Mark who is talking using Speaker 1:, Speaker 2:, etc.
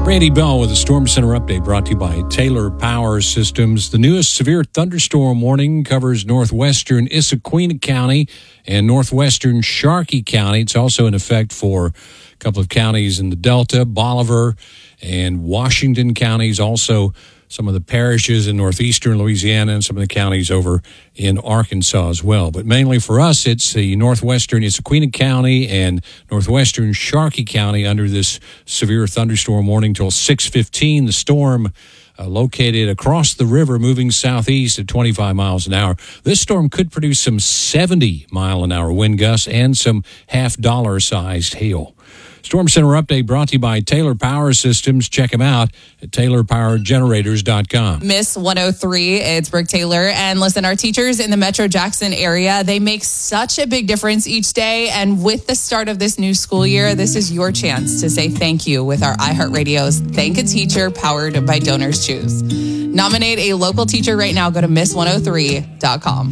Speaker 1: Randy Bell with a Storm Center update brought to you by Taylor Power Systems. The newest severe thunderstorm warning covers northwestern Issaquah County and northwestern Sharkey County. It's also in effect for a couple of counties in the Delta, Bolivar and Washington counties. Also, some of the parishes in northeastern Louisiana and some of the counties over in Arkansas as well. But mainly for us, it's the northwestern Issaquah County and northwestern Sharkey County under this severe thunderstorm warning till 6:15. The storm located across the river, moving southeast at 25 miles an hour. This storm could produce some 70-mile-an-hour wind gusts and some half-dollar-sized hail. Storm Center update brought to you by Taylor Power Systems. Check them out at TaylorPowerGenerators.com.
Speaker 2: Miss 103, it's Brooke Taylor. And listen, our teachers in the Metro Jackson area, they make such a big difference each day. And with the start of this new school year, this is your chance to say thank you with our iHeartRadio's Thank a Teacher powered by Donors Choose. Nominate a local teacher right now. Go to Miss103.com.